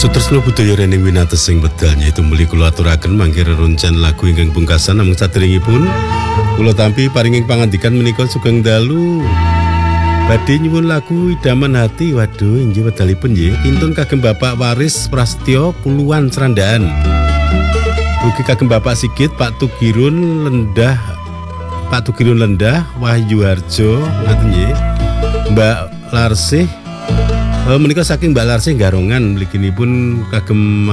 Sutresna budaya rening winates sing wedal yaitu muli kula aturaken mangke reroncen lagu ingkang pungkasan namung saderengipun kula tampi paringing pangandikan menika sugeng dalu badhe nyuwun lagu idaman hati. Waduh inggih wedalipun nggih kintun kagem Bapak Waris Prastyo Puluhan Serandaan, ugi kagem Bapak Sigit Pak Tugirun Lendah Wahyu Harjo ngaten nggih Mbak Larsih menika saking Mbak Larsih Garongan mliginipun kagem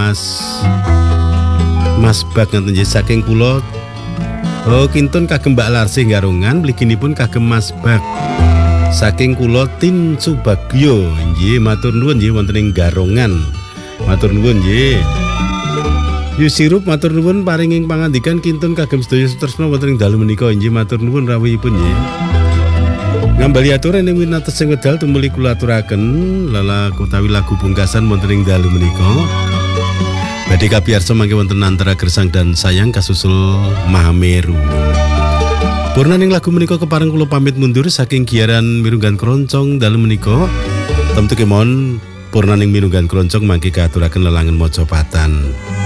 Mas Bak ngaten nggih saking kula. Kintun kagem Mbak Larsih Garongan mliginipun kagem Mas Bak saking kula Tin Subagyo nggih matur nuwun nggih wonten ing Garongan. Matur nuwun nggih. Yusirup matur nuwun paringing pangandikan kintun kagem sedaya sutresna wonten ing dalu menika nggih matur nuwun rawuhipun nggih. Ngambali aturan ing winates sing wedal tumuli kula aturaken lalaku utawi lagu pungkasan wonten ing dalu menika. Badhe kapiyarsa mangke wonten antara Gersang dan Sayang kasusul Mahameru. Purnaning lagu menika kepareng kula pamit mundur saking giaran Mirunggan Kroncong dalu menika. Temtu kemawon purnaning Mirunggan Kroncong mangke kaaturaken lelangen Mojopatan.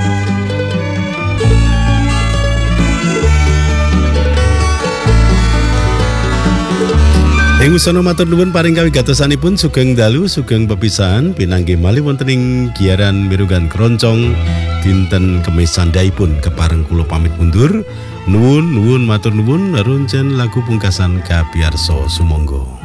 Ing usana matur nuwun paring kawigatosanipun sugeng dalu sugeng pepisahan pinanggih malih wonten ing giaran Mirunggan Kroncong dinten Kemis sandhaipun kepareng kula pamit mundur. Nuwun matur nuwun reroncen lagu pungkasan kapiyarsa sumangga.